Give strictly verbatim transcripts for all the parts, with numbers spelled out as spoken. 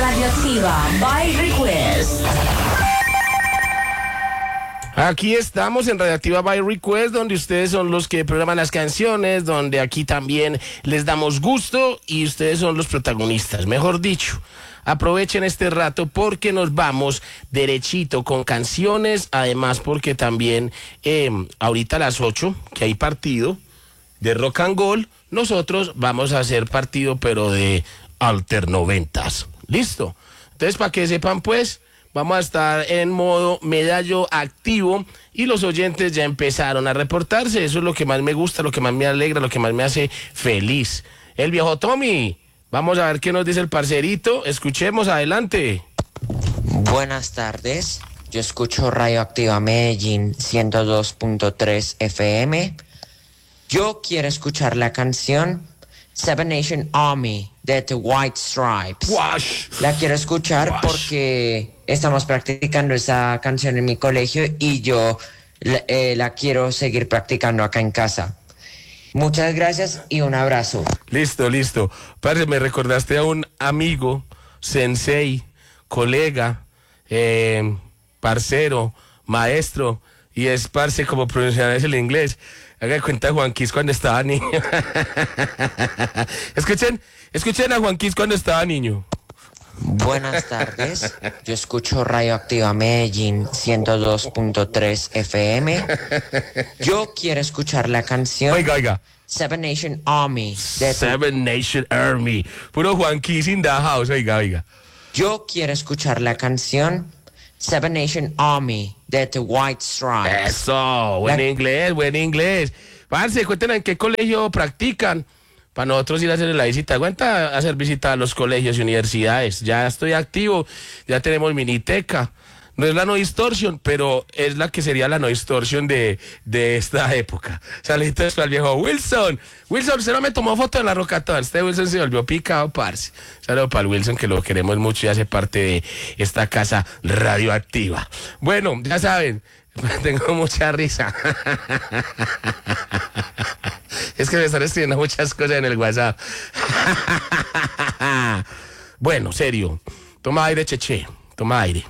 Radioactiva by Request. Aquí estamos en Radioactiva by Request, donde ustedes son los que programan las canciones, donde aquí también les damos gusto y ustedes son los protagonistas. Mejor dicho, aprovechen este rato porque nos vamos derechito con canciones, además porque también eh, ahorita a las ocho, que hay partido de Rock and Gold, nosotros vamos a hacer partido pero de alternoventas. ¿Listo? Entonces, para que sepan pues, vamos a estar en modo medallo activo y los oyentes ya empezaron a reportarse. Eso es lo que más me gusta, lo que más me alegra, lo que más me hace feliz. El viejo Tommy, vamos a ver qué nos dice el parcerito. Escuchemos, adelante. Buenas tardes, yo escucho Radioactiva Medellín ciento dos punto tres F M. Yo quiero escuchar la canción Seven Nation Army de The White Stripes. Wash. La quiero escuchar Wash. porque estamos practicando esa canción en mi colegio y yo eh, la quiero seguir practicando acá en casa. Muchas gracias y un abrazo. Listo, listo. Parce, me recordaste a un amigo, sensei, colega, eh, parcero, maestro, y es parce como pronunciar el inglés. Haga de cuenta Juan Quis cuando estaba niño. Escuchen, escuchen a Juan Quis cuando estaba niño. Buenas tardes, yo escucho Radioactiva Medellín ciento dos punto tres F M. Yo quiero escuchar la canción Oiga, oiga. Seven Nation Army de Seven Nation Army. Puro Juan Quis in the house, oiga, oiga. Yo quiero escuchar la canción Seven Nation Army de The White Stripes. Eso, buen La- inglés, buen inglés. Parce, cuéntenos en qué colegio practican para nosotros ir a hacer la visita. Aguanta hacer visita a los colegios y universidades. Ya estoy activo, ya tenemos miniteca. No es la no distorsión, pero es la que sería la no distorsión de, de esta época. Saluditos para el viejo Wilson. Wilson, usted no me tomó foto en la Rocatón. Este Wilson se volvió picado, parce. Saludos para el Wilson, que lo queremos mucho y hace parte de esta casa radioactiva. Bueno, ya saben, tengo mucha risa. Es que me están escribiendo muchas cosas en el WhatsApp. Bueno, serio. Toma aire, cheche. Toma aire.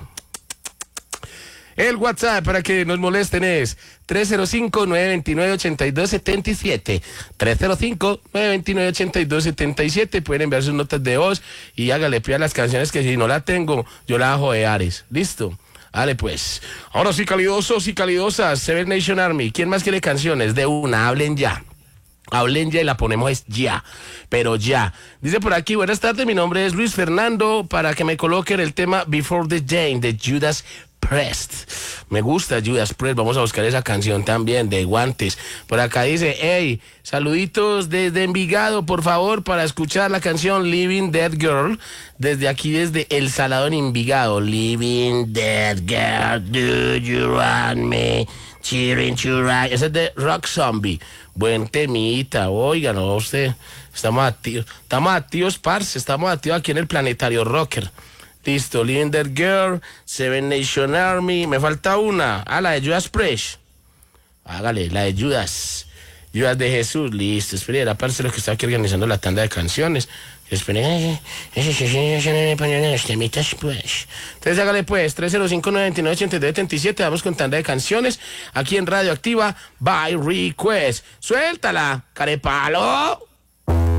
El WhatsApp para que nos molesten es tres cero cinco, nueve dos nueve, ocho dos siete siete. tres cero cinco, nueve dos nueve, ocho dos siete siete. Pueden enviar sus notas de voz y hágale, pida las canciones que si no la tengo, yo la hago de Ares. ¿Listo? Dale pues. Ahora sí, calidosos y calidosas. Seven Nation Army. ¿Quién más quiere canciones? De una, hablen ya. Hablen ya y la ponemos es ya, pero ya. Dice por aquí, buenas tardes, mi nombre es Luis Fernando, para que me coloquen el tema Before the Jane de Judas Priest. Me gusta Judas Priest, vamos a buscar esa canción también de Guantes. Por acá dice, hey, saluditos desde Envigado, por favor, para escuchar la canción Living Dead Girl, desde aquí, desde El Salado en Envigado. Living Dead Girl, do you want me? Cheering to right. Ese es de Rock Zombie. Buen temita, oiga, no, usted. Estamos activos, estamos activos, parce, estamos activos aquí en el Planetario Rocker. Listo, Living Dead Girl, Seven Nation Army, me falta una. Ah, la de Judas Priest. Hágale, la de Judas. Judas de Jesús, listo. Espere, era parce lo que estaba aquí organizando la tanda de canciones. Espere, temitas pues. Entonces hágale pues, tres cero cinco, nueve nueve, ocho dos siete siete, vamos con tanda de canciones, aquí en Radioactiva, by Request. Suéltala, carepalo.